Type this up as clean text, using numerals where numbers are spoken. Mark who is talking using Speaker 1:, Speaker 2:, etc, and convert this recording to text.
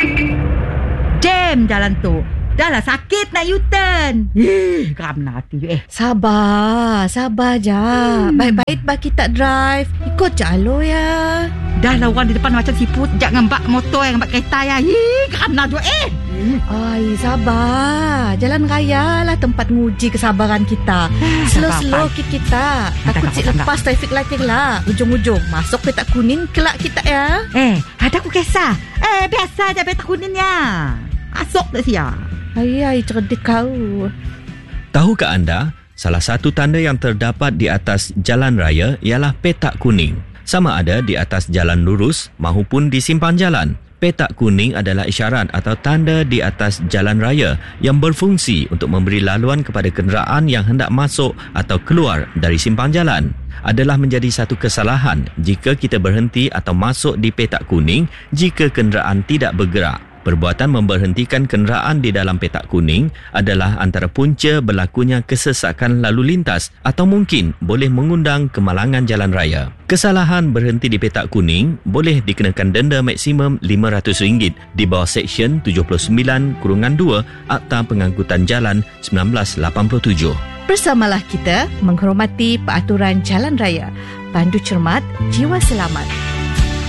Speaker 1: Jam jalan tu. Dah lah sakit nak U-turn. Geram hati.
Speaker 2: Sabar je. Baik-baik bagi tak drive. Ikut jalur ya.
Speaker 1: Dah lah orang di depan macam siput. Jangan ngambat motor yang ngambat kereta ya. Geram nak tu.
Speaker 2: Ai, sabar. Jalan raya lah tempat nguji kesabaran kita. Slow-slow kita. Takut cik lepas traffic light lah. Ujung-ujung masuk petak kuning kelak kita ya.
Speaker 1: Ada aku kisah. Biasa je petak kuningnya. Masuk tak siap.
Speaker 2: Ai, cerdik kau.
Speaker 3: Tahukah anda, salah satu tanda yang terdapat di atas jalan raya ialah petak kuning. Sama ada di atas jalan lurus maupun di simpang jalan. Petak kuning adalah isyarat atau tanda di atas jalan raya yang berfungsi untuk memberi laluan kepada kenderaan yang hendak masuk atau keluar dari simpang jalan. Adalah menjadi satu kesalahan jika kita berhenti atau masuk di petak kuning jika kenderaan tidak bergerak. Perbuatan memberhentikan kenderaan di dalam petak kuning adalah antara punca berlakunya kesesakan lalu lintas atau mungkin boleh mengundang kemalangan jalan raya. Kesalahan berhenti di petak kuning boleh dikenakan denda maksimum RM500 di bawah Seksyen 79-2 Akta Pengangkutan Jalan 1987.
Speaker 2: Bersamalah kita menghormati peraturan jalan raya. Pandu cermat, jiwa selamat.